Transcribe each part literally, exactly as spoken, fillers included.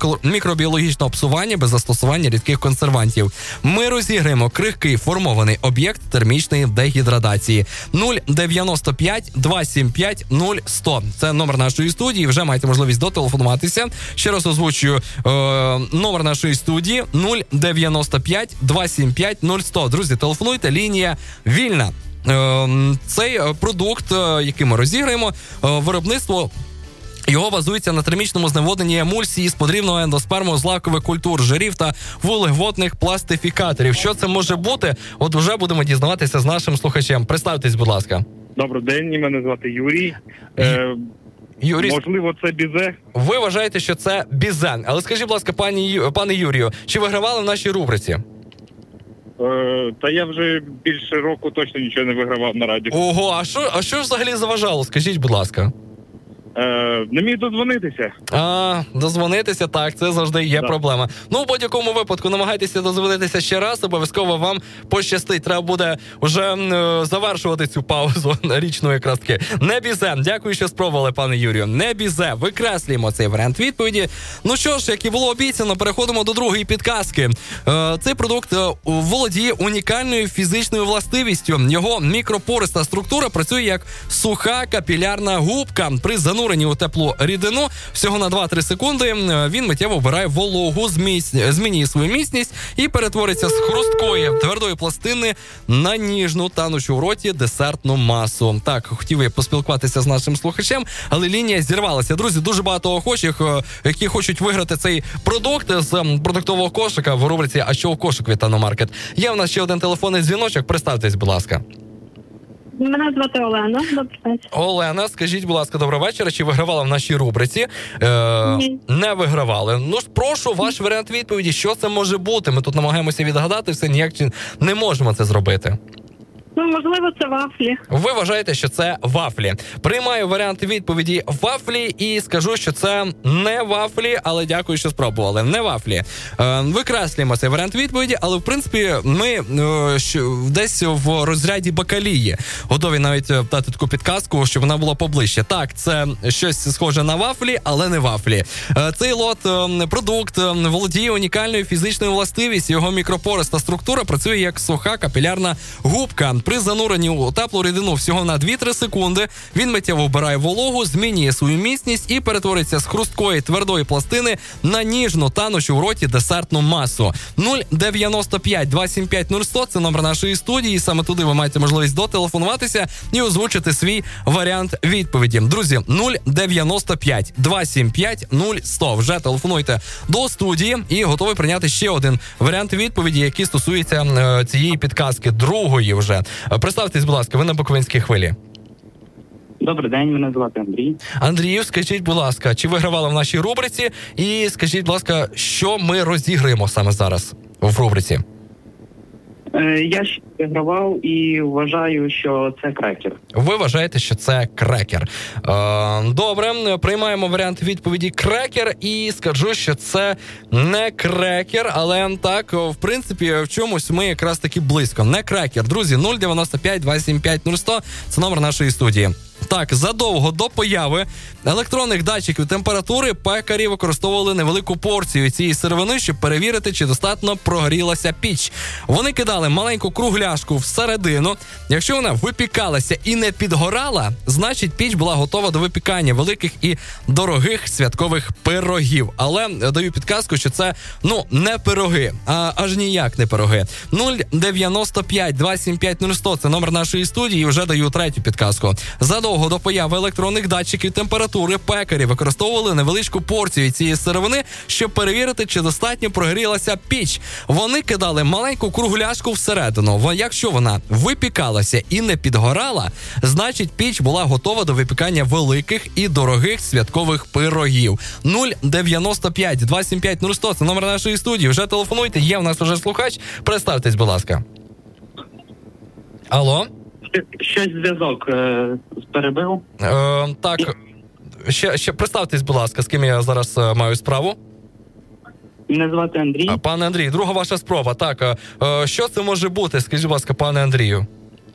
мікро... мікробіологічного псування без застосування рідких консервантів. Ми розіграємо крихкий формований об'єкт термічної дегідратації. нуль дев'яносто п'ять два сім п'ять нуль сто. Це номер нашої студії. Вже маєте можливість дотелефонуватися. Ще раз озвучую е, номер нашої студії нуль дев'яносто п'ять два сім п'ять нуль сто. Друзі, телефонуйте, лінія вільна. Е, цей продукт, який ми розіграємо, е, виробництво його базується на термічному зневодненні емульсії з подрібного ендосперму, злакових культур, жирів та вуглеводних пластифікаторів. Що це може бути? От вже будемо дізнаватися з нашим слухачем. Представтесь, будь ласка. Добрий день, мене звати Юрій. Е, Юрій, можливо, це бізе? Ви вважаєте, що це бізен. Але скажіть, будь ласка, пані, пане Юрію, чи вигравали в нашій рубриці? Е, та я вже більше року точно нічого не вигравав на радіо. Ого, а що, а що ж взагалі заважало? Скажіть, будь ласка. Е, не міг додзвонитися. А, дозвонитися, так, це завжди є так. проблема. Ну, в будь-якому випадку намагайтеся дозвонитися ще раз, обов'язково вам пощастить. Треба буде вже е, завершувати цю паузу річну якраз таки. Не бізе. Дякую, що спробували, пане Юрію. Не бізе. Викреслюємо цей варіант відповіді. Ну що ж, як і було обіцяно, переходимо до другої підказки. Е, цей продукт е, володіє унікальною фізичною властивістю. Його мікропориста структура працює як суха капілярна губка. При зануренні у теплу рідину всього на два-три секунди він миттєво вбирає вологу, змінює свою міцність і перетвориться з хрусткої твердої пластини на ніжну, танучу в роті десертну масу. Так, хотів я поспілкуватися з нашим слухачем, але лінія зірвалася. Друзі, дуже багато охочих, які хочуть виграти цей продукт з продуктового кошика в рубриці «А що у кошик» від Таномаркет. Є в нас ще один телефонний дзвіночок. Представтесь, будь ласка. Мене звати Олена. Добрий вечір. Олена, скажіть, будь ласка, доброго вечора. Чи вигравала в нашій рубриці? Е, Ні. Не вигравали. Ну ж, прошу, ваш варіант відповіді. Що це може бути? Ми тут намагаємося відгадати, все ніяк не можемо це зробити. Ну, можливо, це вафлі. Ви вважаєте, що це вафлі. Приймаю варіант відповіді вафлі і скажу, що це не вафлі, але дякую, що спробували. Не вафлі. Е, викреслюємо цей варіант відповіді, але в принципі ми е, що, десь в розряді бакалії. Готові навіть дати таку підказку, щоб вона була поближче. Так, це щось схоже на вафлі, але не вафлі. Е, цей лот, е, продукт е, володіє унікальною фізичною властивістю. Його мікропориста структура працює як суха капілярна губка. При зануренні у теплу рідину всього на дві-три секунди він миттєво вбирає вологу, змінює свою міцність і перетвориться з хрусткої твердої пластини на ніжну, танучу в роті десертну масу. нуль дев'яносто п'ять два сім п'ять нуль сто – це номер нашої студії. Саме туди ви маєте можливість дотелефонуватися і озвучити свій варіант відповіді. Друзі, нуль дев'яносто п'ять два сім п'ять нуль сто. Вже телефонуйте до студії і готові прийняти ще один варіант відповіді, який стосується е, цієї підказки, другої вже. Представтесь, будь ласка, ви на Буковинській хвилі. Добрий день, мене звати Андрій. Андрію, скажіть, будь ласка, чи вигравали в нашій рубриці? І скажіть, будь ласка, що ми розіграємо саме зараз в рубриці? Е, я ще вигравав і вважаю, що це крекер. Ви вважаєте, що це крекер. Е, добре, приймаємо варіант відповіді крекер і скажу, що це не крекер, але так, в принципі, в чомусь ми якраз таки близько. Не крекер. Друзі, нуль дев'яносто п'ять два сім п'ять нуль сто – це номер нашої студії. Так, задовго до появи електронних датчиків температури пекарі використовували невелику порцію цієї сировини, щоб перевірити, чи достатньо прогрілася піч. Вони кидали маленьку кругляшку всередину. Якщо вона випікалася і не підгорала, значить піч була готова до випікання великих і дорогих святкових пирогів. Але даю підказку, що це, ну, не пироги, а аж ніяк не пироги. нуль дев'яносто п'ять два сім п'ять нуль сто – це номер нашої студії, і вже даю третю підказку. Задовго до появи електронних датчиків температури пекарі використовували невеличку порцію цієї сировини, щоб перевірити, чи достатньо прогрілася піч. Вони кидали маленьку кругляшку всередину. Якщо вона випікалася і не підгорала, значить піч була готова до випікання великих і дорогих святкових пирогів. нуль дев'яносто п'ять два сім п'ять нуль сто – це номер нашої студії. Вже телефонуйте, є в нас вже слухач. Представтесь, будь ласка. Алло? Щось зв'язок е, перебив. Е, так, ще, ще представтесь, будь ласка, з ким я зараз е, маю справу. Мене звати Андрій. А, пане Андрій, друга ваша спроба. Так, е, е, що це може бути? Скажіть, будь ласка, пане Андрію.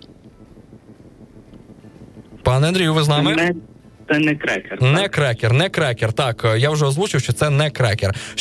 Пане Андрію, ви з нами? Не, це не крекер. Не так? крекер, не крекер. Так, я вже озвучив, що це не крекер.